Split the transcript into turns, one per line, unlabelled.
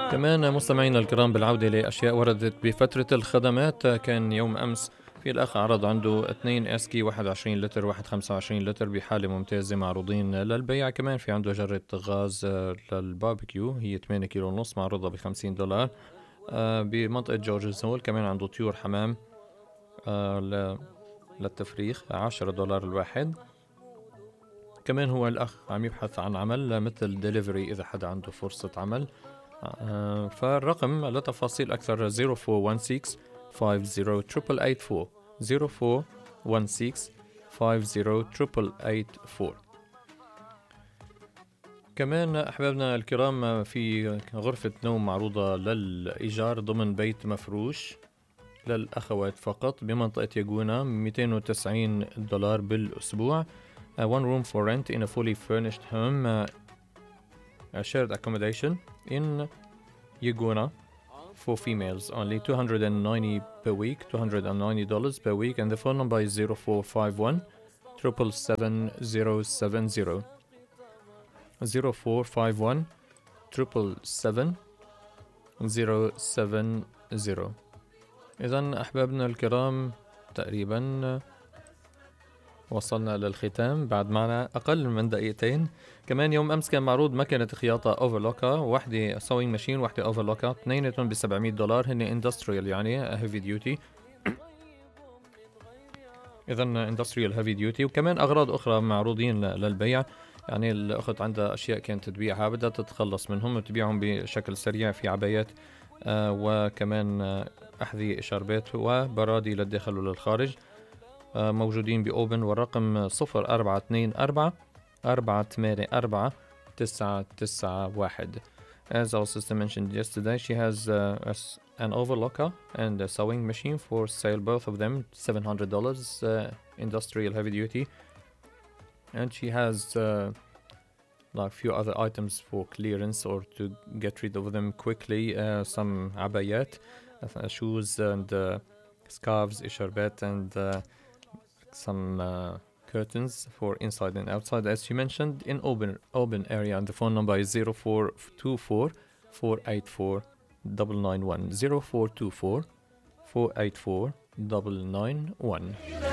كمان مستمعينا الكرام بالعودة لأشياء وردت بفترة الخدمات، كان يوم أمس في الأخ عرض عنده 2 اسكي 21 لتر 1.25 لتر بحالة ممتازة معروضين للبيع. كمان في عنده جرة غاز للباربيكيو هي 8 كيلو ونص معروضة ب$50. بمنطقة جورج هول كمان عنده طيور حمام للتفريخ $10 الواحد. كمان هو الأخ عم يبحث عن عمل مثل ديليفري إذا حدا عنده فرصة عمل. فالرقم لتفاصيل أكثر 0416 50 0416 50 كمان أحبابنا الكرام في غرفة نوم معروضة للإيجار ضمن بيت مفروش للأخوات فقط بمنطقة ياجونا $290 بالأسبوع. One room for rent in a fully furnished home, shared accommodation in Yaguna for females only. $290 per week, $290 per week, and the phone number is 0451 777 0451 777 إذن أحبابنا الكرام تقريبا وصلنا للختام بعد معنا أقل من دقيقتين. كمان يوم أمس كان معروض مكنة خياطة أوفرلوكا، واحدة سوينج ماشين واحدة أوفرلوكا، اثنيناتهم $700. هن اندستريال يعني هيفي ديوتي. إذن اندستريال هيفي ديوتي. وكمان أغراض أخرى معروضين للبيع، يعني الأخت عندها أشياء كانت تبيعها بدها تتخلص منهم وتبيعهم بشكل سريع في عبايات وكمان أحذية شربات وبرادي للداخل وللخارج. موجودين بأوبن، والرقم 0424 484 991. As our sister mentioned yesterday, she has an overlocker and a sewing machine for sale, both of them $700, industrial heavy duty. And she has like few other items for clearance or to get rid of them quickly, some abayat, shoes and scarves, isharbat, and some curtains for inside and outside, as she mentioned, in open area. And the phone number is 0424 484 991 0424 484 991.